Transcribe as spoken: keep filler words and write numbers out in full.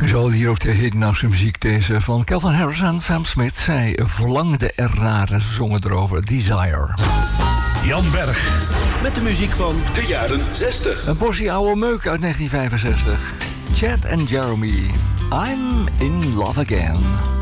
Zo hier ook de hedendaagse muziek, deze van Calvin Harris en Sam Smith. Zij verlangden ernaar en ze zongen erover. Desire. Jan Berg. Met de muziek van de jaren zestig. Een portie oude meuk uit negentien vijfenzestig. Chad en Jeremy. I'm in love again.